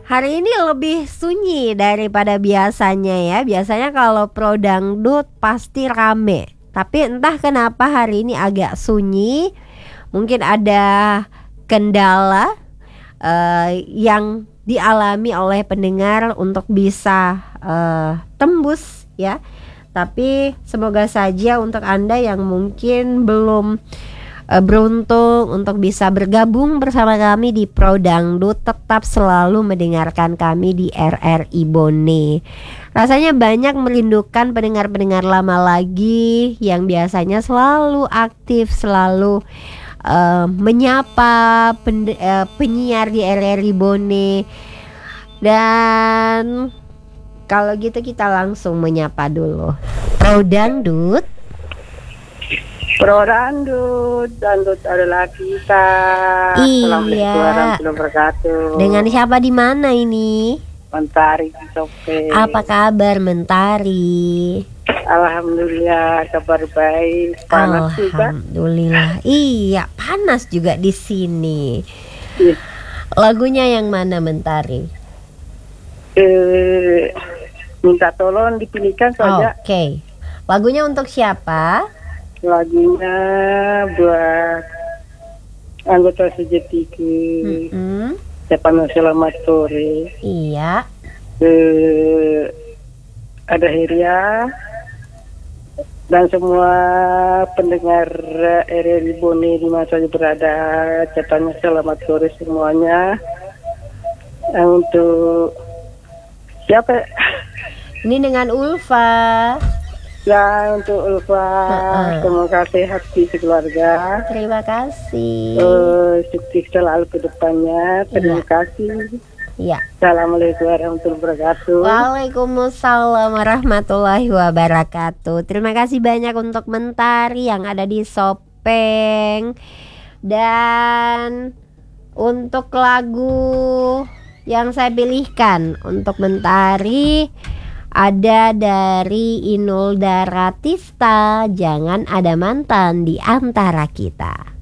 Hari ini lebih sunyi daripada biasanya ya. Biasanya kalau pro dangdut pasti rame. Tapi entah kenapa hari ini agak sunyi. Mungkin ada kendala yang dialami oleh pendengar untuk bisa tembus ya. Tapi semoga saja untuk Anda yang mungkin belum beruntung untuk bisa bergabung bersama kami di Pro Dangdut, tetap selalu mendengarkan kami di RRI Bone. Rasanya banyak merindukan pendengar-pendengar lama lagi yang biasanya selalu aktif, selalu menyapa penyiar di RRI Bone. Dan kalau gitu kita langsung menyapa dulu Pro Dangdut. Pro Dangdut, Dangdut adalah kita. Iya. Assalamualaikum wabarakatuh. Dengan siapa di mana ini? Mentari di Sope. Apa kabar Mentari? Alhamdulillah, kabar baik. Panas juga. Alhamdulillah. Iya, panas juga di sini. Iya. Lagunya yang mana Mentari? Minta tolong dipilihkan saja. Oke. Lagunya untuk siapa? Lagunya buat anggota sejatiku. Stefano selamat sore. Iya. Ada Heria dan semua pendengar RRI Bone di mana saja berada. Catanya selamat sore semuanya. Untuk siapa? Ini dengan Ulfa. Ya, untuk Ulfa, semoga sehat di keluarga. Terima kasih. Sukses selalu ke depannya. Terima kasih. Ya. Assalamualaikum warahmatullahi wabarakatuh. Waalaikumsalam warahmatullahi wabarakatuh. Terima kasih banyak untuk Mentari yang ada di Sopeng. Dan untuk lagu yang saya pilihkan untuk Mentari ada dari Inul Daratista, Jangan Ada Mantan di Antara Kita.